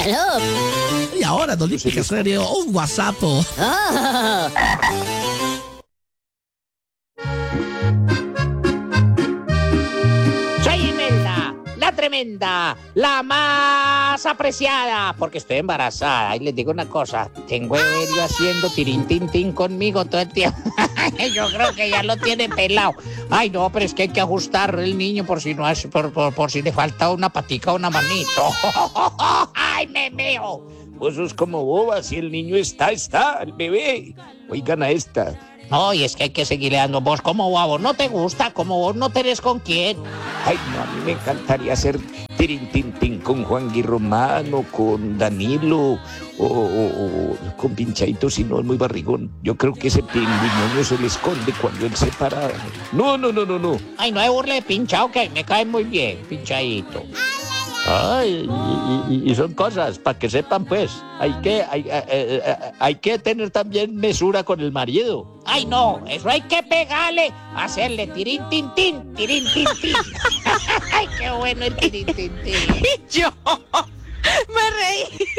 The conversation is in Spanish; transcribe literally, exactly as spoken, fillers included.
Aló. Y ahora, don Lipe, que serio, un WhatsApp. Oh. Soy Imelda, la tremenda, la más apreciada, porque estoy embarazada. Y les digo una cosa, tengo a Evelio haciendo tirín, tin, tin conmigo todo el tiempo. Yo creo que ya lo tiene pelado. Ay, no, pero es que hay que ajustar el niño por si no es, por, por, por si le falta una patica o una manito. Ay, me meo. Vos sos como boba, si el niño está, está, el bebé. Oigan a esta. No, y es que hay que seguirle dando. Vos como vos no te gusta, como vos no tenés con quién. Ay, no, a mí me encantaría hacer tirin, tin, tin con Juan Gui Romano, con Danilo, o, o, o con Pinchaito, si no es muy barrigón. Yo creo que ese pingüiño se le esconde cuando él se para. No, no, no, no, no. Ay, no hay burle de Pinchao, que me cae muy bien, Pinchaito. Ay, y, y, y son cosas, para que sepan, pues, hay que, hay, hay, hay que tener también mesura con el marido. Ay, no, eso hay que pegarle, hacerle tirín, tin, tin, tirín, tin, tin. Ay, qué bueno el tirín, tin, tin. Yo me reí.